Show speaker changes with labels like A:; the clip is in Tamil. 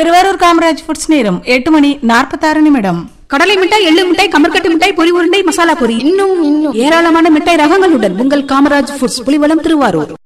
A: திருவாரூர் காமராஜ் ஃபுட்ஸ் நேரம் 8:46.
B: கடலை மிட்டாய், எள்ளு மிட்டாய், கமர்கட்டு மிட்டாய், பொரி உருண்டை, மசாலா பொரி, இன்னும் ஏராளமான மிட்டாய் ரகங்களுடன் உங்கள் காமராஜ் ஃபுட்ஸ், புலிவலம், திருவாரூர்.